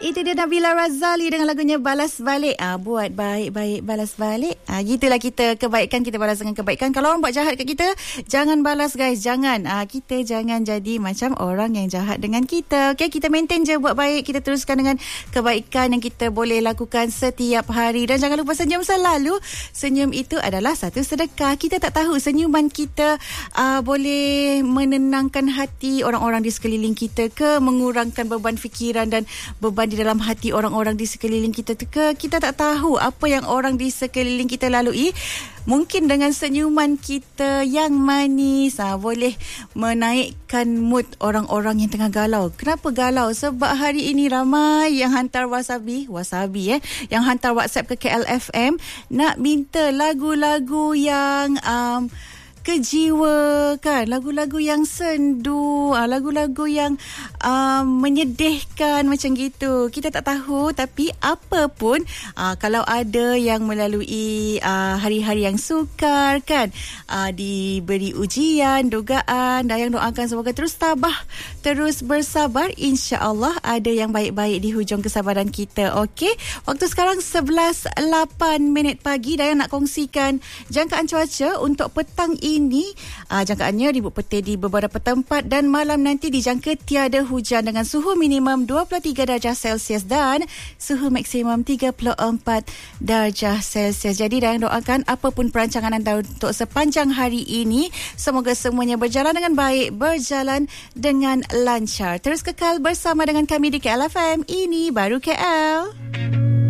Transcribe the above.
Itu dia Nabila Razali dengan lagunya Balas Balik. Buat baik-baik, balas balik. Gitulah kita, kebaikan kita balas dengan kebaikan. Kalau orang buat jahat kat kita, jangan balas guys, jangan. Kita jangan jadi macam orang yang jahat dengan kita. Okay, kita maintain je buat baik. Kita teruskan dengan kebaikan yang kita boleh lakukan setiap hari. Dan jangan lupa senyum selalu. Senyum itu adalah satu sedekah. Kita tak tahu senyuman kita boleh menenangkan hati orang-orang di sekeliling kita ke, mengurangkan beban fikiran dan beban di dalam hati orang-orang di sekeliling kita ke. Kita tak tahu apa yang orang di sekeliling kita lalui. Mungkin dengan senyuman kita yang manis boleh menaikkan mood orang-orang yang tengah galau. Kenapa galau? Sebab hari ini ramai yang hantar wasabi yang hantar WhatsApp ke KLFM nak minta lagu-lagu yang kejiwa kan, lagu-lagu yang sendu, lagu-lagu yang menyedihkan macam gitu. Kita tak tahu, tapi apa pun kalau ada yang melalui hari-hari yang sukar kan, diberi ujian, dugaan, dan yang doakan semoga terus tabah, terus bersabar, insya-Allah ada yang baik-baik di hujung kesabaran kita. Okey, waktu sekarang 11.08 pagi dan yang nak kongsikan jangkaan cuaca untuk petang ini. Jangkaannya ribut petir di beberapa tempat dan malam nanti dijangka tiada hujan dengan suhu minimum 23 darjah Celsius dan suhu maksimum 34 darjah Celsius. Jadi dan doakan apapun perancangan anda untuk sepanjang hari ini, semoga semuanya berjalan dengan baik, berjalan dengan lancar. Terus kekal bersama dengan kami di KLFM. Ini baru KL.